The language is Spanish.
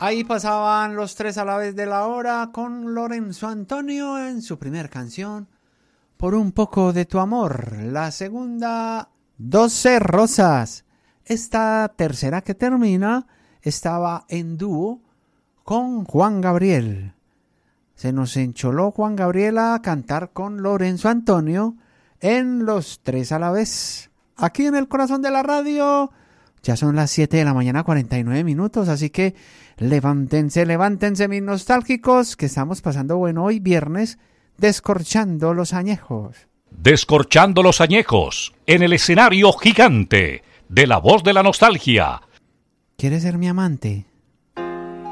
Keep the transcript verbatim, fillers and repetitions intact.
Ahí pasaban los tres a la vez de la hora con Lorenzo Antonio en su primer canción, Por un poco de tu amor. La segunda, doce rosas. Esta tercera que termina estaba en dúo con Juan Gabriel. Se nos encholó Juan Gabriel a cantar con Lorenzo Antonio en los tres a la vez. Aquí en el corazón de la radio ya son las siete de la mañana, cuarenta y nueve minutos, así que levántense, levántense mis nostálgicos, que estamos pasando bueno hoy viernes, descorchando los añejos. Descorchando los añejos, en el escenario gigante de La Voz de la Nostalgia. ¿Quieres ser mi amante?